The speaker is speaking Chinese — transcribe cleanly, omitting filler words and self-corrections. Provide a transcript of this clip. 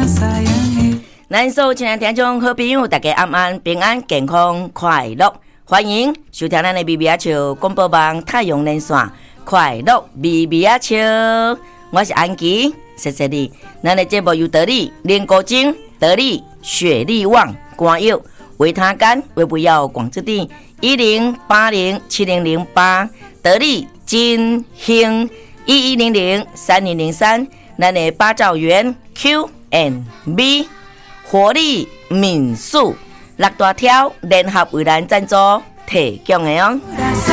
咱所有亲爱听众好朋友，大家晚安，平安健康快乐，欢迎收听咱的咪咪啊笑广播网太阳连线，快乐咪咪啊笑，我是安琪，谢谢你。咱的节目由得力莲果精、得力雪力旺、光药、维他甘、维不药广之地10807008，得力金兴11003003，咱的八兆元 Q&B。活力民宿6大条联合为咱赞助提供的哦。